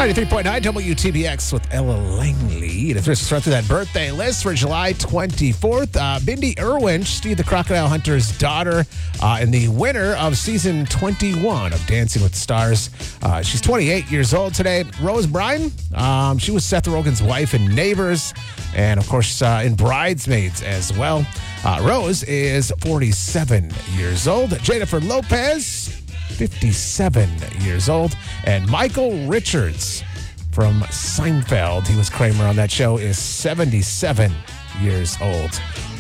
93.9 WTBX with Ella Langley. To thrift us through that birthday list for July 24th, Bindi Irwin, Steve the Crocodile Hunter's daughter, and the winner of season 21 of Dancing with the Stars. She's 28 years old today. Rose Bryan, she was Seth Rogen's wife in Neighbors, and of course in Bridesmaids as well. Rose is 47 years old. Jennifer Lopez, 57 years old. And Michael Richards from Seinfeld, he was Kramer on that show, is 77 years old.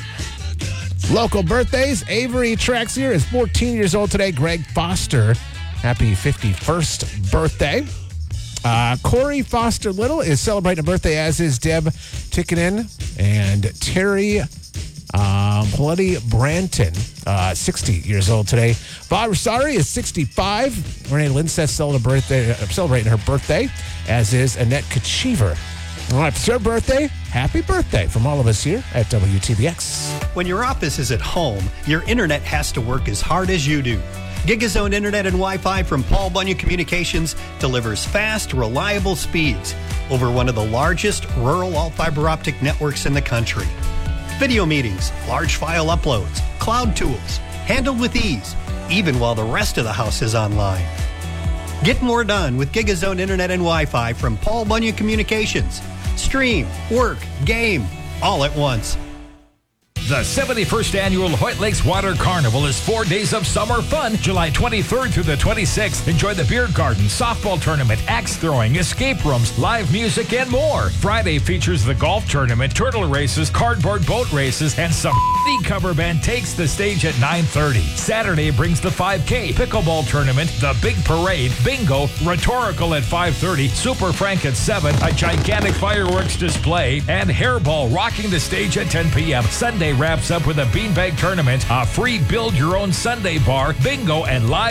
Local birthdays, Avery Traxier is 14 years old today. Greg Foster, happy 51st birthday. Corey Foster Little is celebrating a birthday, as is Deb Tickenen. And Terry Bloody Branton, 60 years old today. Bob Rosari is 65. Renee Linseth celebrating her birthday, as is Annette Kachiver. All right, it's your birthday. Happy birthday from all of us here at WTBX. When your office is at home, your internet has to work as hard as you do. GigaZone Internet and Wi-Fi from Paul Bunyan Communications delivers fast, reliable speeds over one of the largest rural all-fiber optic networks in the country. Video meetings, large file uploads, cloud tools, handled with ease, even while the rest of the house is online. Get more done with GigaZone Internet and Wi-Fi from Paul Bunyan Communications. Stream, work, game, all at once. The 71st Annual Hoyt Lakes Water Carnival is 4 days of summer fun, July 23rd through the 26th. Enjoy the beer garden, softball tournament, axe throwing, escape rooms, live music, and more. Friday features the golf tournament, turtle races, cardboard boat races, and some cover band takes the stage at 9:30. Saturday brings the 5K, pickleball tournament, the big parade, bingo, rhetorical at 5:30, Super Frank at 7, a gigantic fireworks display, and hairball rocking the stage at 10 p.m. Sunday wraps up with a beanbag tournament, a free build-your-own Sunday bar, bingo, and live